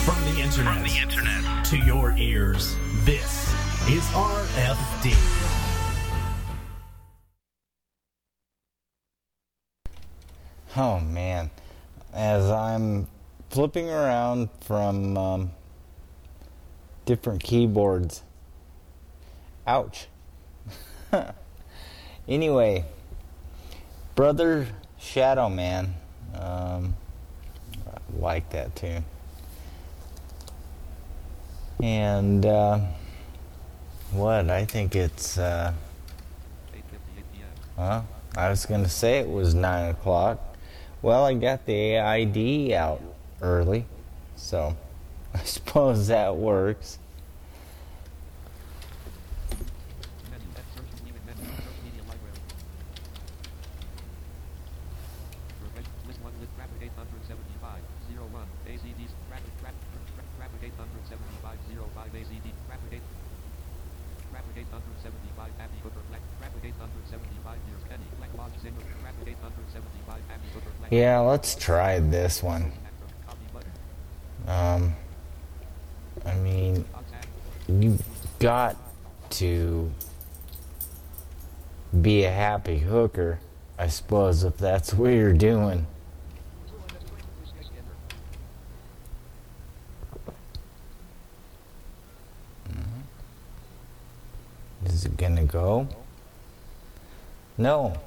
From the internet to your ears, this is RFD. Oh man, as I'm flipping around from different keyboards, ouch. Anyway, Brother Shadow Man, I like that tune. And what I think it's I was gonna say it was 9 o'clock. Well, I got the AID out early, so I suppose that works. Yeah, let's try this one. I mean, you've got to be a happy hooker, I suppose, if that's what you're doing. Is it gonna go? No.